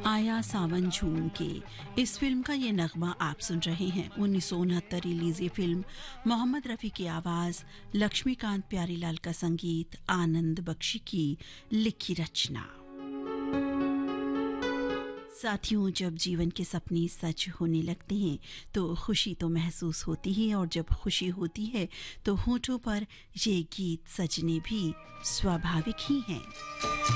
आया सावन झूम के इस फिल्म का ये नगमा आप सुन रहे हैं। 1969 रिलीज ये फिल्म, मोहम्मद रफ़ी की आवाज़, लक्ष्मीकांत प्यारीलाल का संगीत, आनंद बख्शी की लिखी रचना। साथियों, जब जीवन के सपने सच होने लगते हैं तो खुशी तो महसूस होती है, और जब खुशी होती है तो होठों पर ये गीत सजने भी स्वाभाविक ही हैं।